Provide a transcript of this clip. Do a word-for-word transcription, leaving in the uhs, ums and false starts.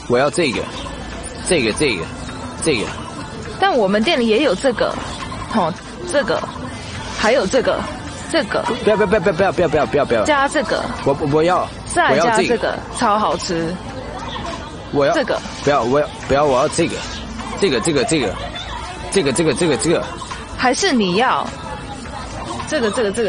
我要这个，这个这个这个。 但我们店里也有这个，哦，这个，还有这个，这个。 不要不要不要不要不要不要不要不要。 加这个。 我我要。 再加这个，超好吃。 我要这个。 不要我要不要我要这个，这个这个这个，这个这个这个这个。 还是你要这个这个这个。